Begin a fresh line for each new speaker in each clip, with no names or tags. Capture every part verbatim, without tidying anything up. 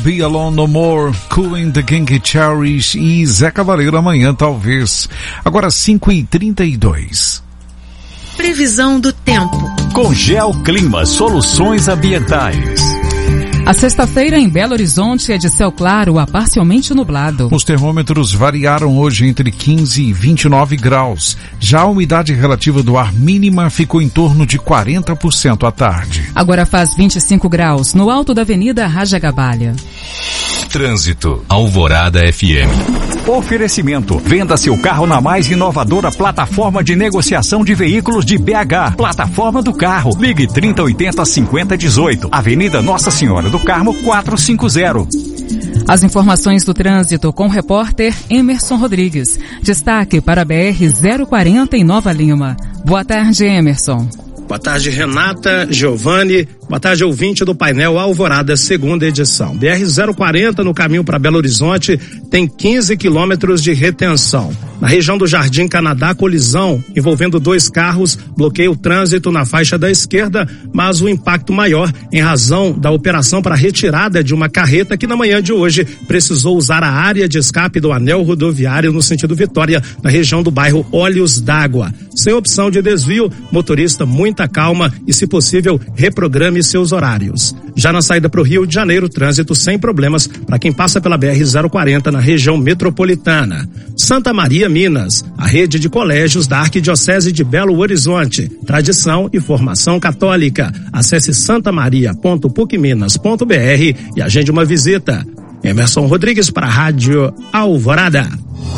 Be Alone No More, Cooling the Kinky Cherries e Zé Cavaleiro amanhã talvez. Agora cinco e trinta e dois.
Previsão do tempo.
Com Geoclima Soluções Ambientais.
A sexta-feira em Belo Horizonte é de céu claro a parcialmente nublado.
Os termômetros variaram hoje entre quinze e vinte e nove graus. Já a umidade relativa do ar mínima ficou em torno de quarenta por cento à tarde.
Agora faz vinte e cinco graus no alto da Avenida Rajagabalha.
Trânsito, Alvorada F M. Oferecimento. Venda seu carro na mais inovadora plataforma de negociação de veículos de B H. Plataforma do Carro. Ligue trinta oitenta cinquenta dezoito. Avenida Nossa Senhora do Carmo quatrocentos e cinquenta.
As informações do trânsito com o repórter Emerson Rodrigues. Destaque para a B R zero quarenta em Nova Lima. Boa tarde, Emerson.
Boa tarde, Renata, Giovanni. Boa tarde, ouvinte do painel Alvorada, segunda edição. B R zero quarenta no caminho para Belo Horizonte tem quinze quilômetros de retenção. Na região do Jardim Canadá, colisão envolvendo dois carros bloqueia o trânsito na faixa da esquerda, mas o impacto maior em razão da operação para retirada de uma carreta que na manhã de hoje precisou usar a área de escape do anel rodoviário no sentido Vitória, na região do bairro Olhos d'Água. Sem opção de desvio, motorista muita calma e, se possível, reprograme seus horários. Já na saída para o Rio de Janeiro, trânsito sem problemas para quem passa pela B R zero quarenta na região metropolitana. Santa Maria, Minas, a rede de colégios da Arquidiocese de Belo Horizonte. Tradição e formação católica. Acesse santamaria ponto puc minas ponto b r e agende uma visita. Emerson Rodrigues para a Rádio Alvorada.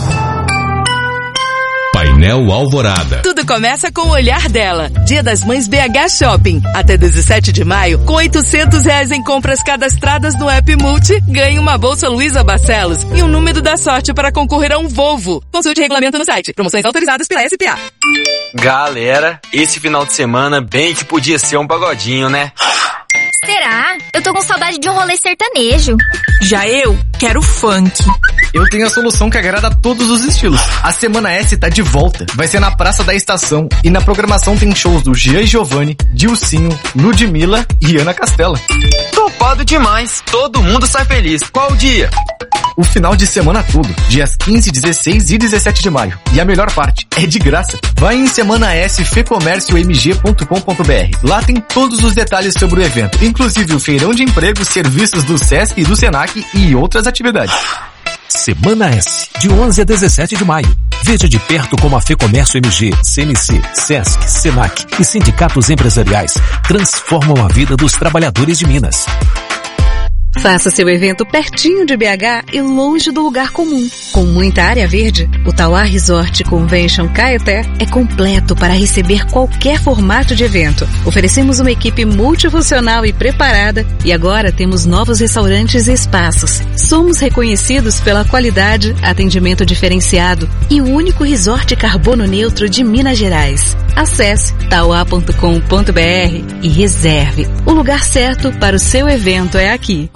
Painel Alvorada.
Tudo começa com o olhar dela. Dia das Mães B H Shopping. Até dezessete de maio, com oitocentos reais em compras cadastradas no app Multi, ganhe uma bolsa Luiza Barcelos e um número da sorte para concorrer a um Volvo. Consulte o regulamento no site. Promoções autorizadas pela S P A.
Galera, esse final de semana bem que podia ser um pagodinho, né?
Será? Eu tô com saudade de um rolê sertanejo.
Já eu quero funk.
Eu tenho a solução que agrada a todos os estilos. A Semana S tá de volta. Vai ser na Praça da Estação e na programação tem shows do Jean e Giovanni, Dilcinho, Ludmilla e Ana Castela.
Topado demais. Todo mundo sai feliz. Qual o dia?
O final de semana todo, dias quinze, dezesseis e dezessete de maio. E a melhor parte, é de graça. Vai em semana s fecomércio m g ponto com ponto b r. Lá tem todos os detalhes sobre o evento, inclusive o feirão de emprego, serviços do Sesc e do Senac e outras atividades.
Semana S, de onze a dezessete de maio. Veja de perto como a Fecomércio M G, C M C, Sesc, Senac e sindicatos empresariais transformam a vida dos trabalhadores de Minas.
Faça seu evento pertinho de B H e longe do lugar comum. Com muita área verde, o Tauá Resort Convention Caeté é completo para receber qualquer formato de evento. Oferecemos uma equipe multifuncional e preparada e agora temos novos restaurantes e espaços. Somos reconhecidos pela qualidade, atendimento diferenciado e o único resort carbono neutro de Minas Gerais. Acesse tauá ponto com ponto b r e reserve. O lugar certo para o seu evento é aqui.